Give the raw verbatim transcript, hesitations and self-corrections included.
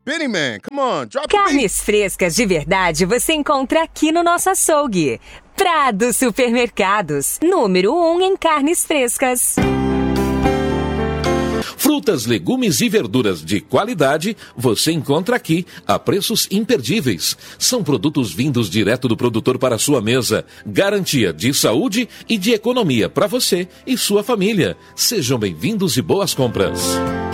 Benny Man. Come on, drop the beat. Carnes frescas de verdade você encontra aqui no nosso açougue. Prado Supermercados, número um em carnes frescas. Frutas, legumes e verduras de qualidade você encontra aqui a preços imperdíveis. São produtos vindos direto do produtor para a sua mesa. Garantia de saúde e de economia para você e sua família. Sejam bem-vindos e boas compras.